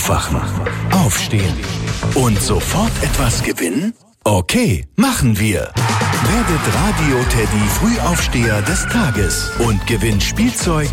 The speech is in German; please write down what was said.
Aufwachen, aufstehen und sofort etwas gewinnen? Okay, machen wir. Werdet Radio Teddy Frühaufsteher des Tages und gewinnt Spielzeug